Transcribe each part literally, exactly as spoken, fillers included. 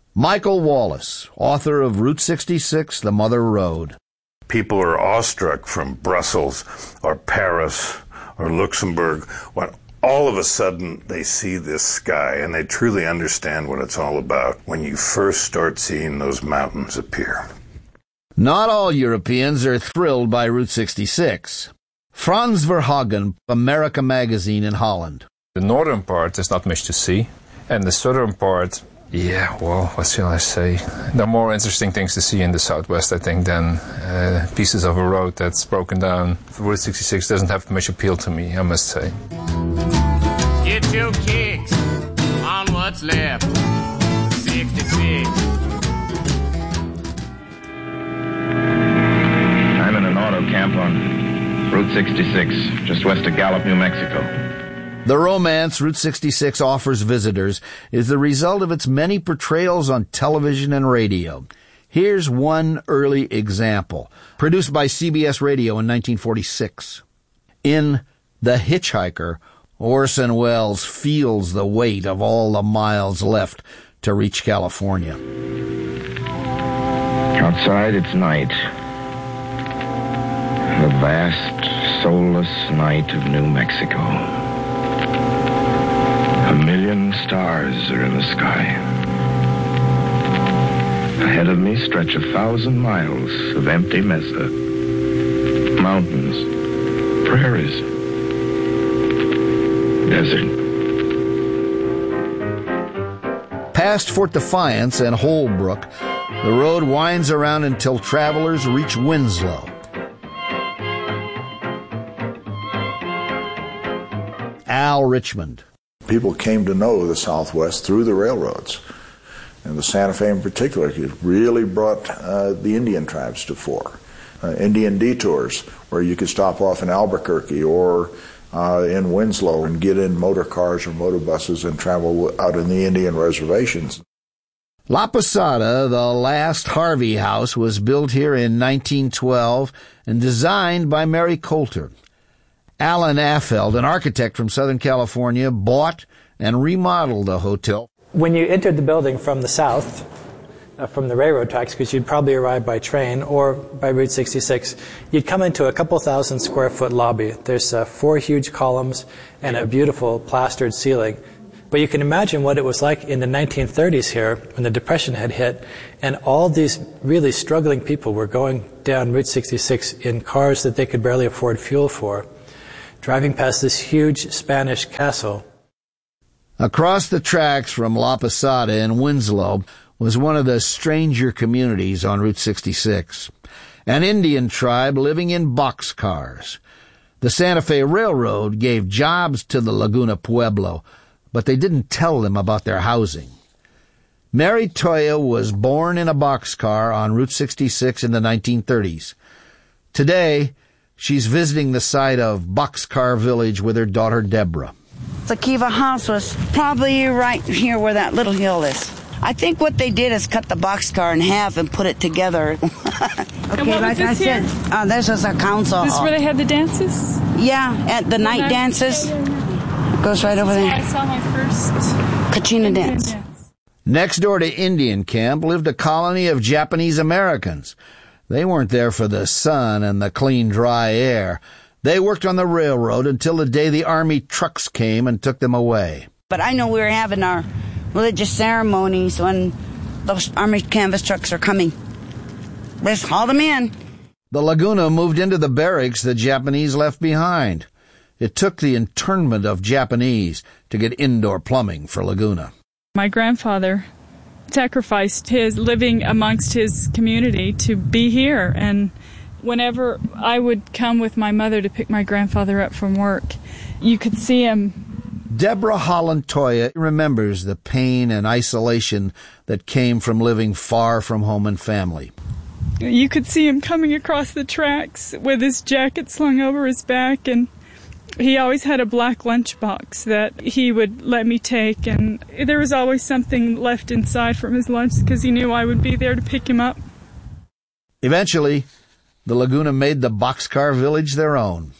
Michael Wallace, author of Route sixty-six, The Mother Road. People are awestruck from Brussels or Paris or Luxembourg when all of a sudden they see this sky, and they truly understand what it's all about when you first start seeing those mountains appear. Not all Europeans are thrilled by Route sixty-six. Frans Verhagen, America Magazine in Holland. The northern part is not much to see, and the southern part, yeah, well, what shall I say? There are more interesting things to see in the southwest, I think, than uh, pieces of a road that's broken down. Route sixty-six doesn't have much appeal to me, I must say. Get your kicks on what's left. sixty-six. I'm in an auto camp on Route sixty-six, just west of Gallup, New Mexico. The romance Route sixty-six offers visitors is the result of its many portrayals on television and radio. Here's one early example, produced by C B S Radio in nineteen forty-six. In The Hitchhiker, Orson Welles feels the weight of all the miles left to reach California. Outside, it's night. The vast, soulless night of New Mexico. A million stars are in the sky. Ahead of me stretch a thousand miles of empty mesa. Mountains, prairies, desert. Past Fort Defiance and Holbrook, the road winds around until travelers reach Winslow. Al Richmond. People came to know the Southwest through the railroads. And the Santa Fe in particular, it really brought uh, the Indian tribes to fore. Uh, Indian detours, where you could stop off in Albuquerque or uh, in Winslow and get in motor cars or motor buses and travel out in the Indian reservations. La Posada, the last Harvey house, was built here in nineteen twelve and designed by Mary Coulter. Alan Affeld, an architect from Southern California, bought and remodeled the hotel. When you entered the building from the south, uh, from the railroad tracks, because you'd probably arrive by train or by Route sixty-six, you'd come into a couple thousand square foot lobby. There's uh, four huge columns and a beautiful plastered ceiling. But you can imagine what it was like in the nineteen thirties here when the Depression had hit, and all these really struggling people were going down Route sixty-six in cars that they could barely afford fuel for, driving past this huge Spanish castle. Across the tracks from La Posada in Winslow was one of the stranger communities on Route sixty-six, an Indian tribe living in boxcars. The Santa Fe Railroad gave jobs to the Laguna Pueblo, but they didn't tell them about their housing. Mary Toya was born in a boxcar on Route sixty-six in the nineteen thirties. Today, she's visiting the site of Boxcar Village with her daughter Deborah. The Kiva house was probably right here where that little hill is. I think what they did is cut the boxcar in half and put it together. Okay, and what like was this I here? said, uh, this was a council This is hall. where they had the dances? Yeah, at the, the night, night dances. Yeah, yeah, yeah. It goes right over there. I saw my first Kachina dance. dance. Next door to Indian Camp lived a colony of Japanese Americans. They weren't there for the sun and the clean, dry air. They worked on the railroad until the day the Army trucks came and took them away. But I know we were having our religious ceremonies when those Army canvas trucks are coming. Let's haul them in. The Laguna moved into the barracks the Japanese left behind. It took the internment of Japanese to get indoor plumbing for Laguna. My grandfather sacrificed his living amongst his community to be here, and whenever I would come with my mother to pick my grandfather up from work, you could see him. Deborah Holland Toya remembers the pain and isolation that came from living far from home and family. You could see him coming across the tracks with his jacket slung over his back, and he always had a black lunchbox that he would let me take, and there was always something left inside from his lunch because he knew I would be there to pick him up. Eventually, the Laguna made the Boxcar Village their own.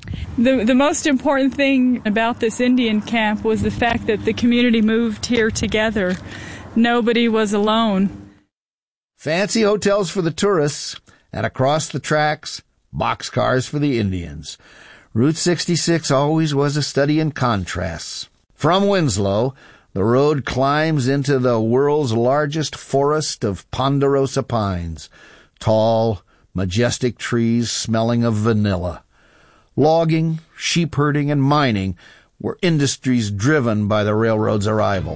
The the most important thing about this Indian camp was the fact that the community moved here together. nobody was alone. Fancy hotels for the tourists, and across the tracks, boxcars for the Indians. Route sixty-six always was a study in contrasts. From Winslow, the road climbs into the world's largest forest of ponderosa pines, tall, majestic trees smelling of vanilla. Logging, sheep herding, and mining were industries driven by the railroad's arrival.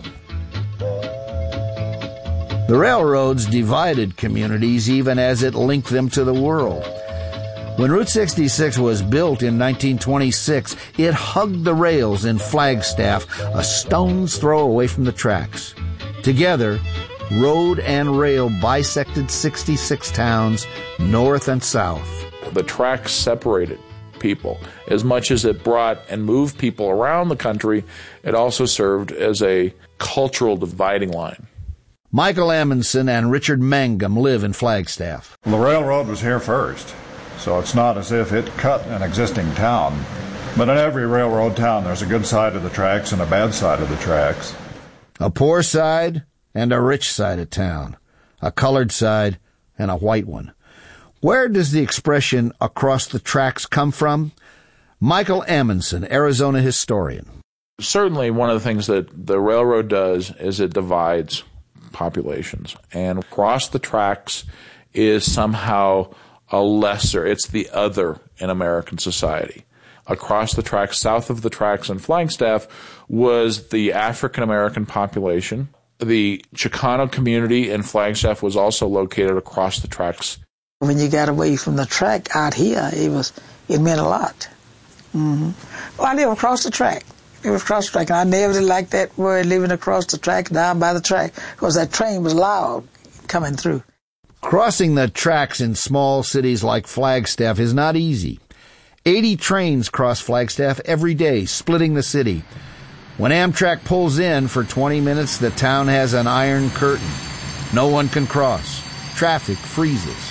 The railroads divided communities even as it linked them to the world. When Route sixty-six was built in nineteen twenty-six, it hugged the rails in Flagstaff, a stone's throw away from the tracks. Together, road and rail bisected sixty-six towns, north and south. The tracks separated people. As much as it brought and moved people around the country, it also served as a cultural dividing line. Michael Amundsen and Richard Mangum live in Flagstaff. The railroad was here first, so it's not as if it cut an existing town. But in every railroad town, there's a good side of the tracks and a bad side of the tracks. A poor side and a rich side of town. A colored side and a white one. Where does the expression across the tracks come from? Michael Amundsen, Arizona historian. Certainly one of the things that the railroad does is it divides populations. And across the tracks is somehow a lesser, it's the other in American society. Across the tracks, south of the tracks in Flagstaff, was the African American population. The Chicano community in Flagstaff was also located across the tracks. When you got away from the track out here, it was it meant a lot. Mm-hmm. Well, I live across the track. It was across the track, and I never did like that word, living across the track, down by the track, because that train was loud coming through. Crossing the tracks in small cities like Flagstaff is not easy. Eighty trains cross Flagstaff every day, splitting the city. When Amtrak pulls in for twenty minutes, the town has an iron curtain. No one can cross. Traffic freezes.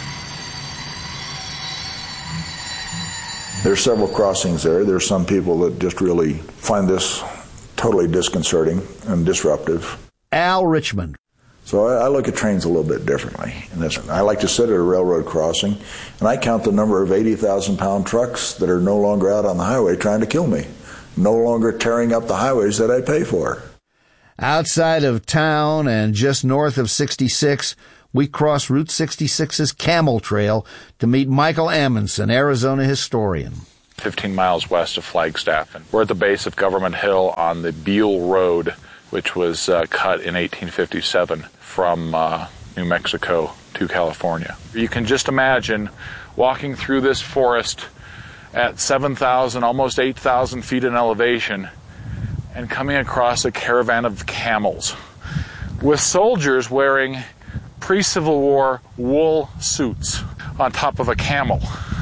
There's several crossings there. There's some people that just really find this totally disconcerting and disruptive. Al Richmond. So I, I look at trains a little bit differently. And this, I like to sit at a railroad crossing, and I count the number of eighty thousand pound trucks that are no longer out on the highway trying to kill me, no longer tearing up the highways that I pay for. Outside of town and just north of sixty-six, we cross Route sixty-six's Camel Trail to meet Michael Amundsen, Arizona historian. fifteen miles west of Flagstaff. And we're at the base of Government Hill on the Beale Road, which was uh, cut in eighteen fifty-seven from uh, New Mexico to California. You can just imagine walking through this forest at seven thousand, almost eight thousand feet in elevation, and coming across a caravan of camels with soldiers wearing pre-Civil War wool suits on top of a camel.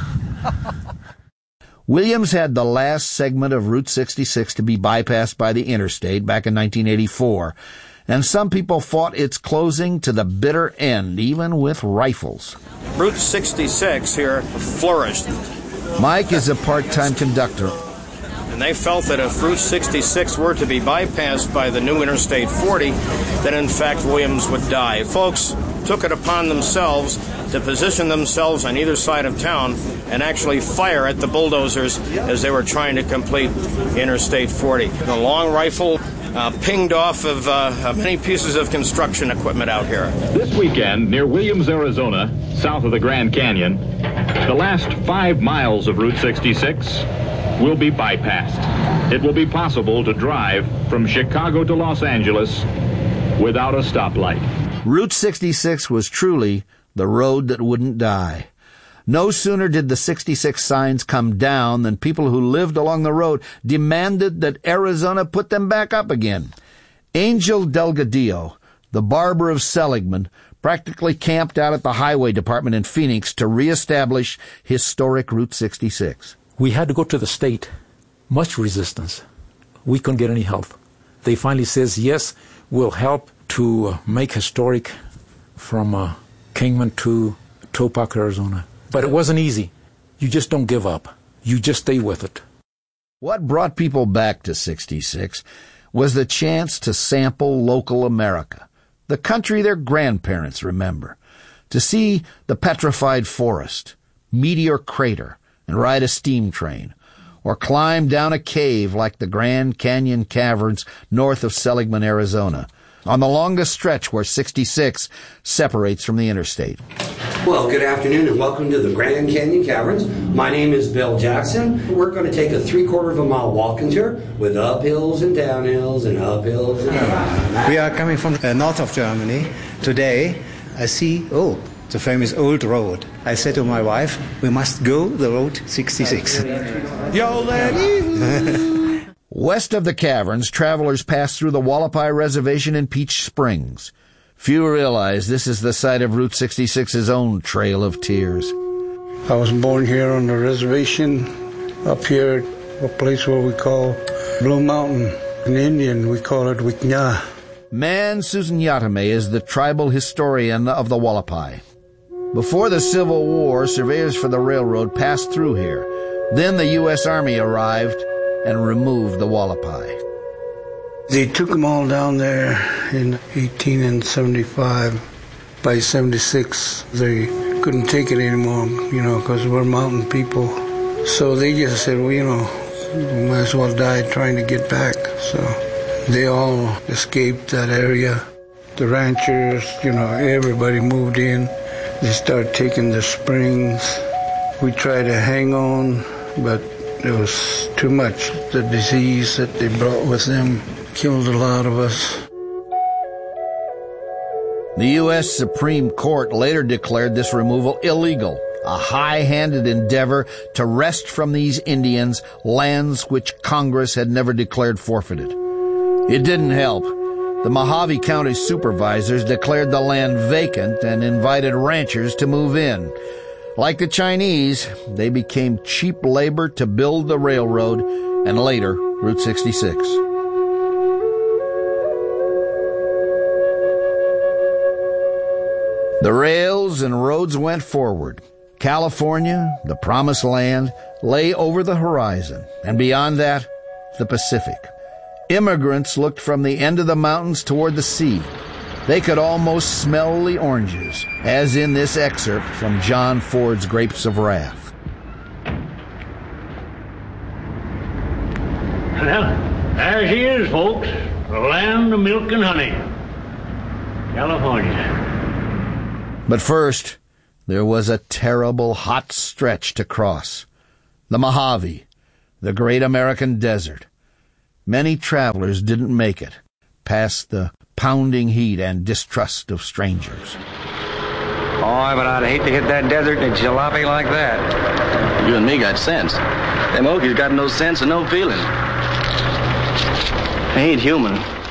Williams had the last segment of Route sixty-six to be bypassed by the interstate back in nineteen eighty-four, and some people fought its closing to the bitter end, even with rifles. Route sixty-six here flourished. Mike is a part-time conductor. And they felt that if Route sixty-six were to be bypassed by the new Interstate forty, then in fact Williams would die. Folks took it upon themselves to position themselves on either side of town and actually fire at the bulldozers as they were trying to complete Interstate forty. The long rifle uh, pinged off of uh, many pieces of construction equipment out here. This weekend, near Williams, Arizona, south of the Grand Canyon, the last five miles of Route sixty-six will be bypassed. It will be possible to drive from Chicago to Los Angeles without a stoplight. Route sixty-six was truly the road that wouldn't die. No sooner did the sixty-six signs come down than people who lived along the road demanded that Arizona put them back up again. Angel Delgadillo, the barber of Seligman, practically camped out at the highway department in Phoenix to reestablish historic Route sixty-six. We had to go to the state. Much resistance. We couldn't get any help. They finally says, yes, we'll help to uh, make historic from uh, Kingman to Topak, Arizona. But it wasn't easy. You just don't give up. You just stay with it. What brought people back to sixty-six was the chance to sample local America, the country their grandparents remember, to see the petrified forest, Meteor Crater, and ride a steam train, or climb down a cave like the Grand Canyon Caverns north of Seligman, Arizona, on the longest stretch where sixty-six separates from the interstate. Well, good afternoon and welcome to the Grand Canyon Caverns. My name is Bill Jackson. We're going to take a three-quarter of a mile walking tour with uphills and downhills and uphills and downhills. We are coming from the north of Germany. Today, I see, oh, the famous old road. I said to my wife, we must go the road sixty-six. Yo, lady! West of the caverns, travelers pass through the Wallapai Reservation in Peach Springs. Few realize this is the site of Route sixty-six's own Trail of Tears. I was born here on the reservation, up here, a place where we call Blue Mountain. In Indian, we call it Wiknya. Man Susan Yatame is the tribal historian of the Wallapai. Before the Civil War, surveyors for the railroad passed through here. Then the U S Army arrived and removed the Wallapai. They took them all down there in eighteen seventy-five. By seventy-six, they couldn't take it anymore, you know, because we're mountain people. So they just said, well, you know, we might as well die trying to get back. So they all escaped that area. The ranchers, you know, everybody moved in. They started taking the springs. We tried to hang on, but it was too much. The disease that they brought with them killed a lot of us. The U S Supreme Court later declared this removal illegal, a high-handed endeavor to wrest from these Indians lands which Congress had never declared forfeited. It didn't help. The Mojave County supervisors declared the land vacant and invited ranchers to move in. Like the Chinese, they became cheap labor to build the railroad and later Route sixty-six. The rails and roads went forward. California, the promised land, lay over the horizon, and beyond that, the Pacific. Immigrants looked from the end of the mountains toward the sea. They could almost smell the oranges, as in this excerpt from John Ford's Grapes of Wrath. Well, there she is, folks. The land of milk and honey. California. But first, there was a terrible hot stretch to cross. The Mojave, the great American desert. Many travelers didn't make it, past the pounding heat and distrust of strangers. Boy, but I'd hate to hit that desert in a jalopy like that. You and me got sense. Them Okies got no sense and no feeling. They ain't human.